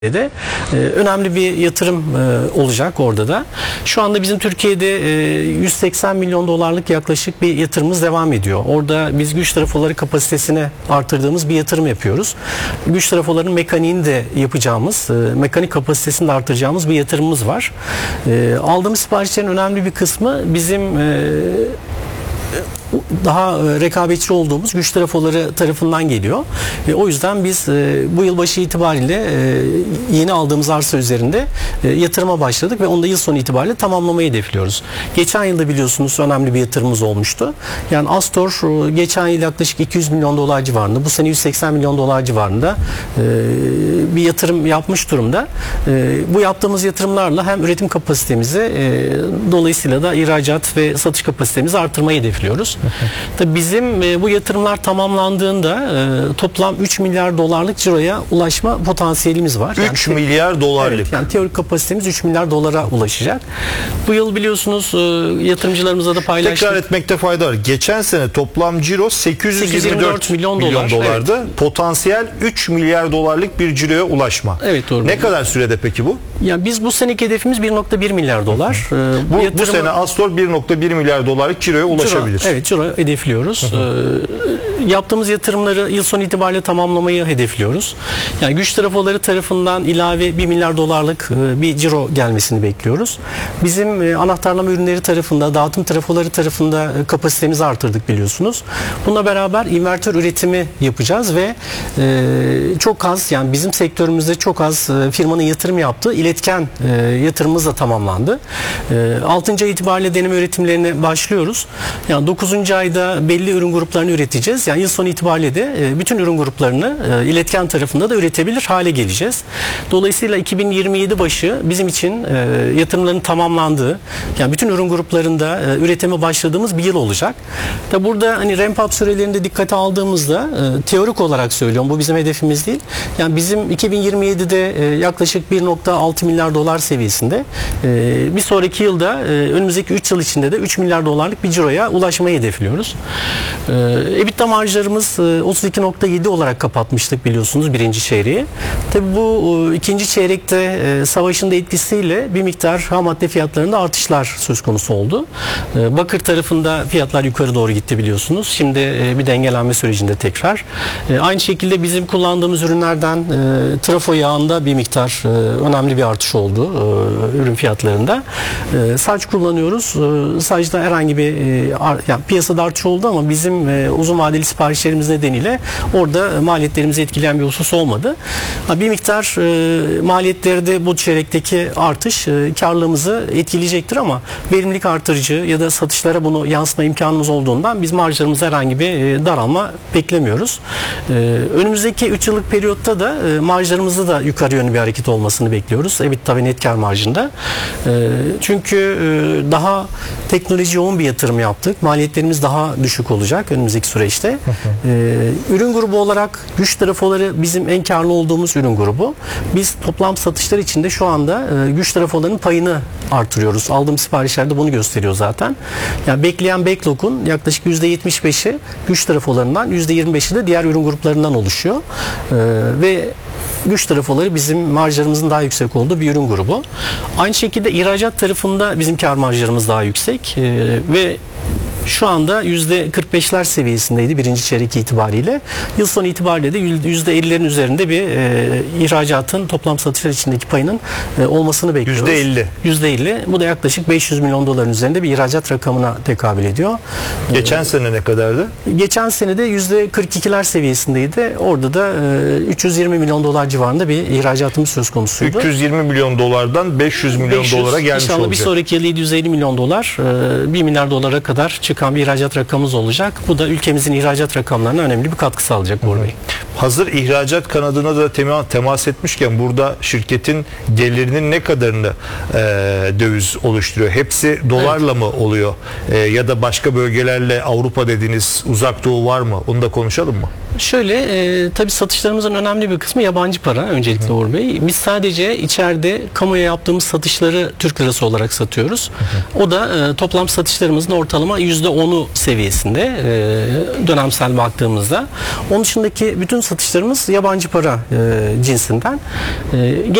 de önemli bir yatırım olacak orada da. Şu anda bizim Türkiye'de 180 milyon dolarlık yaklaşık bir yatırımımız devam ediyor. Orada biz güç trafoları kapasitesini artırdığımız bir yatırım yapıyoruz. Güç trafoların mekaniğini de yapacağımız, mekanik kapasitesini de artıracağımız bir yatırımımız var. Aldığımız siparişlerin önemli bir kısmı bizim daha rekabetçi olduğumuz güç trafoları tarafından geliyor. O yüzden biz bu yılbaşı itibariyle yeni aldığımız arsa üzerinde yatırıma başladık ve onu da yıl sonu itibariyle tamamlamayı hedefliyoruz. Geçen yılda biliyorsunuz önemli bir yatırımımız olmuştu. Yani Astor geçen yıl yaklaşık 200 milyon dolar civarında, bu sene 180 milyon dolar civarında bir yatırım yapmış durumda. Bu yaptığımız yatırımlarla hem üretim kapasitemizi dolayısıyla da ihracat ve satış kapasitemizi artırmayı hedefliyoruz. Tabii bizim bu yatırımlar tamamlandığında toplam 3 milyar dolarlık ciroya ulaşma potansiyelimiz var. 3 milyar dolarlık. Evet, yani teorik kapasitemiz 3 milyar dolara ulaşacak. Bu yıl biliyorsunuz yatırımcılarımıza da paylaştık. Tekrar etmekte fayda var. Geçen sene toplam ciro 824 milyon dolardı. Evet. Potansiyel 3 milyar dolarlık bir ciroya ulaşma. Evet, doğru. Ne kadar sürede peki bu? Yani biz bu seneki hedefimiz 1.1 milyar dolar. Bu sene Astor 1.1 milyar dolarlık ciroya ulaşabilir. Evet, ciro hedefliyoruz. Yaptığımız yatırımları yıl sonu itibariyle tamamlamayı hedefliyoruz. Yani güç trafoları tarafından ilave 1 milyar dolarlık bir ciro gelmesini bekliyoruz. Bizim anahtarlama ürünleri tarafında, dağıtım trafoları tarafında kapasitemizi artırdık biliyorsunuz. Bununla beraber invertör üretimi yapacağız ve çok az, yani bizim sektörümüzde çok az firmanın yatırım yaptığı iletken yatırımımız da tamamlandı. 6. ay itibariyle deneme üretimlerine başlıyoruz. Yani 9. ayda belli ürün gruplarını üreteceğiz. Yani yıl sonu itibariyle de bütün ürün gruplarını iletken tarafında da üretebilir hale geleceğiz. Dolayısıyla 2027 başı bizim için yatırımların tamamlandığı, yani bütün ürün gruplarında üretime başladığımız bir yıl olacak. Tabi burada hani ramp up sürelerini de dikkate aldığımızda teorik olarak söylüyorum, bu bizim hedefimiz değil. Yani bizim 2027'de yaklaşık 1.6 milyar dolar seviyesinde, bir sonraki yılda önümüzdeki 3 yıl içinde de 3 milyar dolarlık bir ciroya ulaşmayı hedefliyoruz. EBITDA marjlarımız 32.7 olarak kapatmıştık biliyorsunuz birinci çeyreği. Tabi bu ikinci çeyrekte savaşın da etkisiyle bir miktar ham madde fiyatlarında artışlar söz konusu oldu. Bakır tarafında fiyatlar yukarı doğru gitti biliyorsunuz. Şimdi bir dengelenme sürecinde tekrar. Aynı şekilde bizim kullandığımız ürünlerden trafo yağında bir miktar önemli bir artış oldu ürün fiyatlarında. Saç kullanıyoruz. Saçta herhangi bir yani piyasada artış oldu ama bizim uzun vadeli siparişlerimiz nedeniyle orada maliyetlerimizi etkileyen bir husus olmadı. Bir miktar maliyetleri de bu çeyrekteki artış karlılığımızı etkileyecektir ama verimlilik artırıcı ya da satışlara bunu yansıtma imkanımız olduğundan biz marjlarımızda herhangi bir daralma beklemiyoruz. Önümüzdeki 3 yıllık periyotta da marjlarımızda da yukarı yönlü bir hareket olmasını bekliyoruz. EBITDA ve net kar marjında. Çünkü daha teknoloji yoğun bir yatırım yaptık. Maliyetlerimiz daha düşük olacak önümüzdeki süreçte. Ürün grubu olarak güç trafoları bizim en karlı olduğumuz ürün grubu. Biz toplam satışlar içinde şu anda güç trafolarının payını artırıyoruz. Aldığımız siparişlerde bunu gösteriyor zaten. Yani bekleyen backlog'un yaklaşık %75'i güç trafolarından, %25'i de diğer ürün gruplarından oluşuyor. Ve güç trafoları bizim marjlarımızın daha yüksek olduğu bir ürün grubu. Aynı şekilde ihracat tarafında bizim kar marjlarımız daha yüksek ve şu anda %45'ler seviyesindeydi birinci çeyrek itibariyle. Yıl sonu itibariyle de %50'lerin üzerinde bir ihracatın toplam satışlar içindeki payının olmasını bekliyoruz. %50. %50. Bu da yaklaşık 500 milyon doların üzerinde bir ihracat rakamına tekabül ediyor. Geçen sene ne kadardı? Geçen sene de %42'ler seviyesindeydi. Orada da 320 milyon dolar civarında bir ihracatımız söz konusuydu. 320 milyon dolardan 500 milyon dolara gelmiş İnşallah olacak. Bir sonraki yıl 750 milyon dolar, 1 milyar dolara kadar çıkan bir ihracat rakamımız olacak. Bu da ülkemizin ihracat rakamlarına önemli bir katkı sağlayacak Uğur Bey. Hazır ihracat kanadına da temas etmişken burada şirketin gelirinin ne kadarını döviz oluşturuyor? Hepsi dolarla mı oluyor? Ya da başka bölgelerle Avrupa dediğiniz uzak doğu var mı? Onu da konuşalım mı? Şöyle tabii satışlarımızın önemli bir kısmı yabancı para öncelikle Uğur Bey. Biz sadece içeride kamuya yaptığımız satışları Türk lirası olarak satıyoruz. O da toplam satışlarımızın ortalama %10'u seviyesinde dönemsel baktığımızda. Onun dışındaki bütün satışlarımız yabancı para cinsinden.